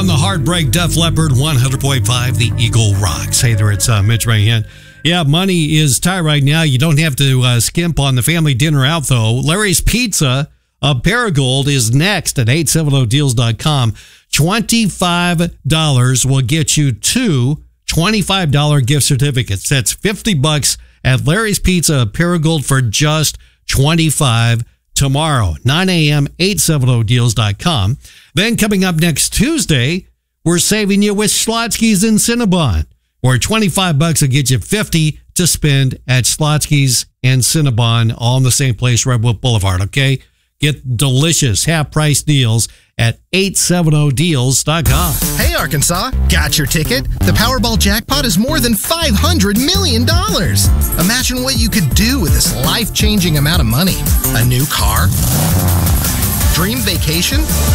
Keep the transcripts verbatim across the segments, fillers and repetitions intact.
on the Heartbreak Def Leppard one hundred point five, the Eagle Rocks. Hey there, it's uh, Mitch Mahan. Yeah, money is tight right now. You don't have to uh, skimp on the family dinner out, though. Larry's Pizza of Paragould is next at eight seventy deals dot com. twenty-five dollars will get you two twenty-five dollars gift certificates. That's fifty bucks at Larry's Pizza of Paragould for just twenty-five dollars tomorrow, nine a.m., eight seventy deals dot com. Then coming up next Tuesday, we're saving you with Schlotzsky's in Cinnabon, where twenty-five bucks will get you fifty to spend at Schlotzsky's and Cinnabon, all in the same place, Redwood Boulevard, okay? Get delicious half-price deals at eight seventy deals dot com. Hey, Arkansas, got your ticket? The Powerball jackpot is more than five hundred million dollars. Imagine what you could do with this life-changing amount of money. A new car? Dream vacation?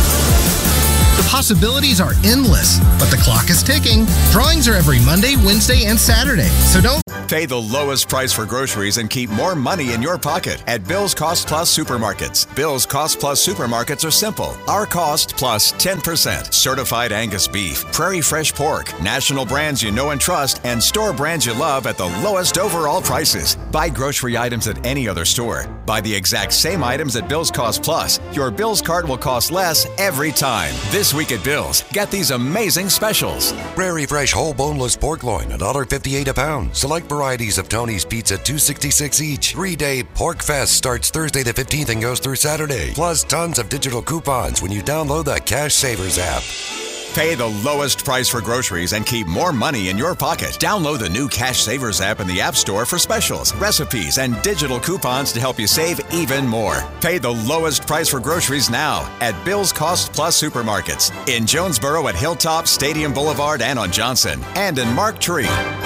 The possibilities are endless, but the clock is ticking. Drawings are every Monday, Wednesday, and Saturday, so don't pay the lowest price for groceries and keep more money in your pocket at Bill's Cost Plus Supermarkets. Bill's Cost Plus Supermarkets are simple. Our cost plus ten percent. Certified Angus beef, Prairie Fresh pork, national brands you know and trust, and store brands you love at the lowest overall prices. Buy grocery items at any other store. Buy the exact same items at Bill's Cost Plus. Your Bill's cart will cost less every time. This week at Bill's, get these amazing specials. Prairie Fresh whole boneless pork loin, one dollar fifty-eight a pound. Select varieties of Tony's Pizza, two sixty-six each. Three-day Pork Fest starts Thursday the fifteenth and goes through Saturday. Plus tons of digital coupons when you download the Cash Savers app. Pay the lowest price for groceries and keep more money in your pocket. Download the new Cash Savers app in the App Store for specials, recipes, and digital coupons to help you save even more. Pay the lowest price for groceries now at Bill's Cost Plus Supermarkets in Jonesboro at Hilltop, Stadium Boulevard, and on Johnson, and in Mark Tree.